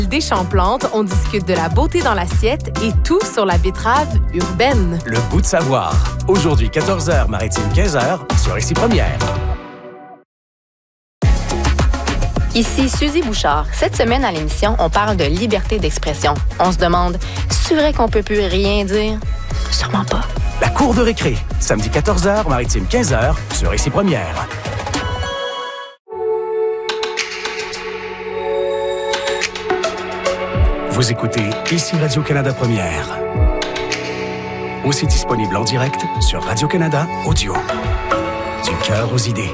Deschamps-Plantes, on discute de la beauté dans l'assiette et tout sur la betterave urbaine. Le bout de savoir. Aujourd'hui, 14h, Maritime 15h, sur Ici Première. Ici Suzy Bouchard. Cette semaine à l'émission, on parle de liberté d'expression. On se demande, c'est vrai qu'on peut plus rien dire? Sûrement pas. La cour de récré. Samedi 14h, Maritime 15h, sur Ici Première. Vous écoutez Ici Radio-Canada Première. Aussi disponible en direct sur Radio-Canada Audio. Du cœur aux idées.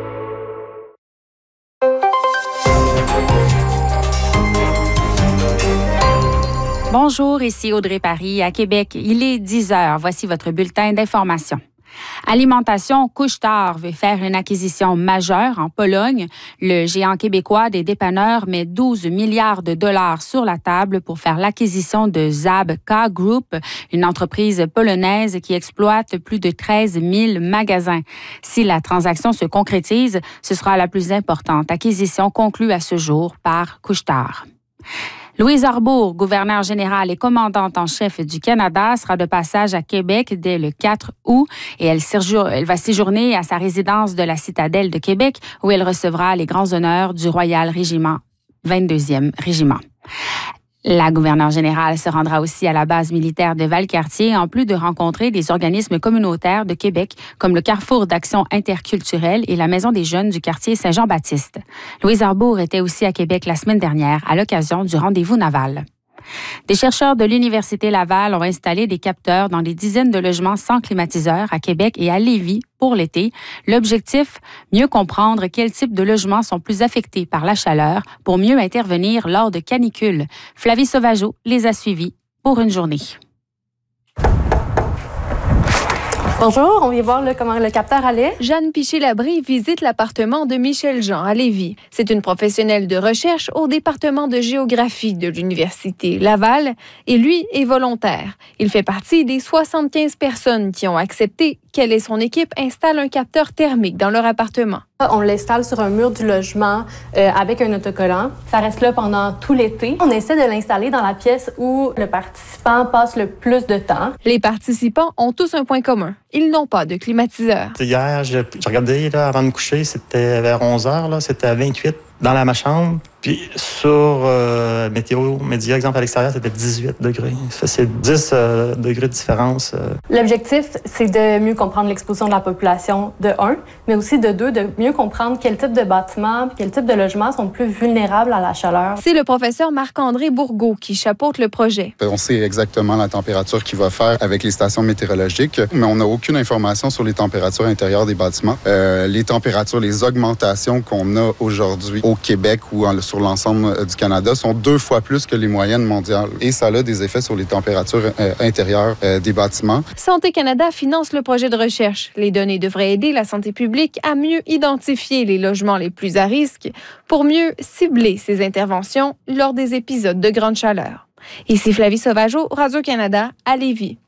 Bonjour, ici Audrey Paris à Québec. Il est 10h. Voici votre bulletin d'information. Alimentation Couche-Tard veut faire une acquisition majeure en Pologne. Le géant québécois des dépanneurs met 12 milliards de dollars sur la table pour faire l'acquisition de Żabka Group, une entreprise polonaise qui exploite plus de 13 000 magasins. Si la transaction se concrétise, ce sera la plus importante acquisition conclue à ce jour par Couche-Tard. Louise Arbour, gouverneure générale et commandante en chef du Canada, sera de passage à Québec dès le 4 août et elle va séjourner à sa résidence de la Citadelle de Québec où elle recevra les grands honneurs du Royal Régiment, 22e Régiment. La gouverneure générale se rendra aussi à la base militaire de Valcartier en plus de rencontrer des organismes communautaires de Québec comme le Carrefour d'action interculturelle et la Maison des jeunes du quartier Saint-Jean-Baptiste. Louise Arbour était aussi à Québec la semaine dernière à l'occasion du rendez-vous naval. Des chercheurs de l'Université Laval ont installé des capteurs dans des dizaines de logements sans climatiseur à Québec et à Lévis pour l'été. L'objectif, mieux comprendre quels types de logements sont plus affectés par la chaleur pour mieux intervenir lors de canicules. Flavie Sauvageau les a suivis pour une journée. Bonjour, on vient voir comment le capteur allait. Jeanne Piché-Labrie visite l'appartement de Michel Jean à Lévis. C'est une professionnelle de recherche au département de géographie de l'Université Laval et lui est volontaire. Il fait partie des 75 personnes qui ont accepté qu'elle et son équipe installent un capteur thermique dans leur appartement. On l'installe sur un mur du logement avec un autocollant. Ça reste là pendant tout l'été. On essaie de l'installer dans la pièce où le participant passe le plus de temps. Les participants ont tous un point commun. Ils n'ont pas de climatiseur. Hier, j'ai regardé là, avant de me coucher, c'était vers 11h, là, c'était à 28 dans ma chambre. Puis sur Météo Média, exemple à l'extérieur, c'était 18 degrés. Ça, c'est 10 degrés de différence. L'objectif, c'est de mieux comprendre l'exposition de la population, de 1, mais aussi de 2, de mieux comprendre quel type de bâtiments, quel type de logements sont plus vulnérables à la chaleur. C'est le professeur Marc-André Bourgault qui chapeaute le projet. On sait exactement la température qu'il va faire avec les stations météorologiques, mais on n'a aucune information sur les températures intérieures des bâtiments. Les températures, les augmentations qu'on a aujourd'hui au Québec ou sur l'ensemble du Canada sont 2 fois plus que les moyennes mondiales. Et ça a des effets sur les températures intérieures des bâtiments. Santé Canada finance le projet de recherche. Les données devraient aider la santé publique à mieux identifier les logements les plus à risque pour mieux cibler ces interventions lors des épisodes de grande chaleur. Ici Flavie Sauvageau, Radio-Canada, à Lévis.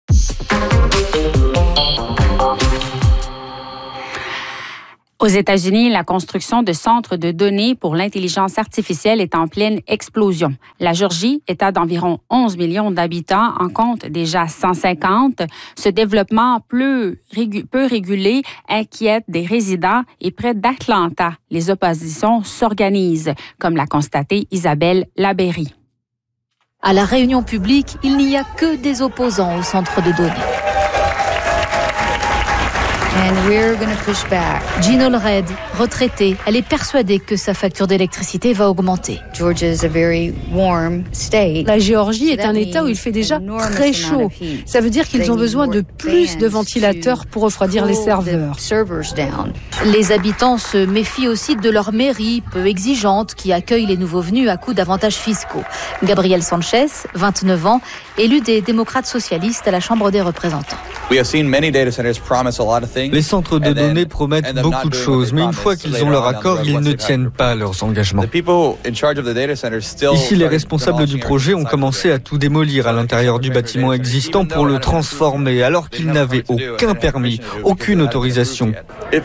Aux États-Unis, la construction de centres de données pour l'intelligence artificielle est en pleine explosion. La Géorgie, État d'environ 11 millions d'habitants, en compte déjà 150. Ce développement peu régulé inquiète des résidents et près d'Atlanta, les oppositions s'organisent, comme l'a constaté Isabelle Labéry. À la réunion publique, il n'y a que des opposants au centre de données. And we're going to push back. Jean Allred, retraitée, elle est persuadée que sa facture d'électricité va augmenter. La Géorgie est un État où il fait déjà très chaud. Ça veut dire qu'ils ont besoin de plus de ventilateurs pour refroidir les serveurs. Les habitants se méfient aussi de leur mairie, peu exigeante, qui accueille les nouveaux venus à coups d'avantages fiscaux. Gabriel Sanchez, 29 ans, élu des démocrates socialistes à la Chambre des représentants. Les centres de données promettent beaucoup de choses, mais une fois qu'ils ont leur accord, ils ne tiennent pas leurs engagements. Ici, les responsables du projet ont commencé à tout démolir à l'intérieur du bâtiment existant pour le transformer, alors qu'ils n'avaient aucun permis, aucune autorisation.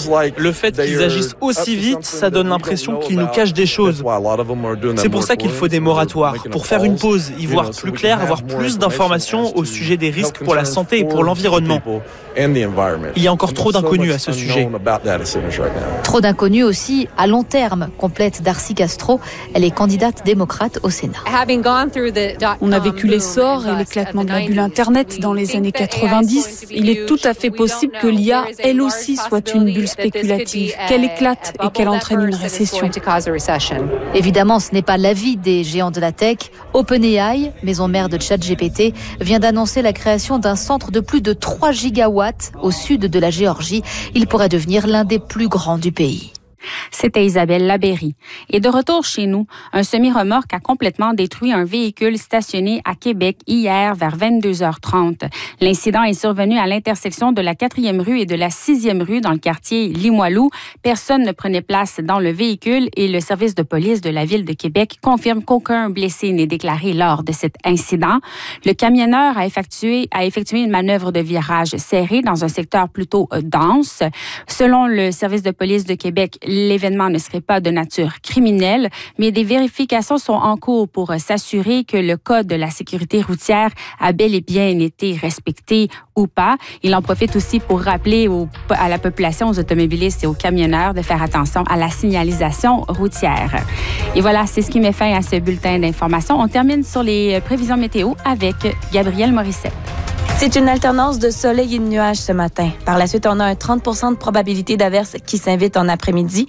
Le fait qu'ils agissent aussi vite, ça donne l'impression qu'ils nous cachent des choses. C'est pour ça qu'il faut des moratoires, pour faire une pause, y voir plus clair, avoir plus d'informations au sujet des risques pour la santé et pour l'environnement. Il y a encore trop d'inconnus à ce sujet. Trop d'inconnus aussi à long terme, complète Darcy Castro. Elle est candidate démocrate au Sénat. On a vécu l'essor et l'éclatement de la bulle Internet dans les années 90. Il est tout à fait possible que l'IA, elle aussi, soit une bulle spéculative, qu'elle éclate et qu'elle entraîne une récession. Évidemment, ce n'est pas l'avis des géants de la tech. OpenAI, maison mère de ChatGPT, vient d'annoncer la création d'un centre de plus de 3 gigawatts au sud de la Géorgie. Il pourrait devenir l'un des plus grands du pays. C'était Isabelle Labéry. Et de retour chez nous, un semi-remorque a complètement détruit un véhicule stationné à Québec hier vers 22h30. L'incident est survenu à l'intersection de la 4e rue et de la 6e rue dans le quartier Limoilou. Personne ne prenait place dans le véhicule et le service de police de la ville de Québec confirme qu'aucun blessé n'est déclaré lors de cet incident. Le camionneur a effectué une manœuvre de virage serré dans un secteur plutôt dense. Selon le service de police de Québec, l'événement ne serait pas de nature criminelle, mais des vérifications sont en cours pour s'assurer que le code de la sécurité routière a bel et bien été respecté ou pas. Il en profite aussi pour rappeler à la population, aux automobilistes et aux camionneurs de faire attention à la signalisation routière. Et voilà, c'est ce qui met fin à ce bulletin d'information. On termine sur les prévisions météo avec Gabrielle Morissette. C'est une alternance de soleil et de nuages ce matin. Par la suite, on a un 30 % de probabilité d'averse qui s'invite en après-midi.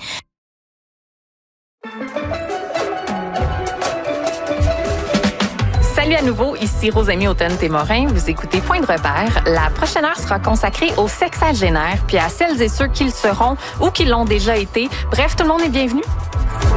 Salut à nouveau, ici Rosamie Automne-Témorin. Vous écoutez Point de repère. La prochaine heure sera consacrée aux sexagénaires, puis à celles et ceux qui le seront ou qui l'ont déjà été. Bref, tout le monde est bienvenu.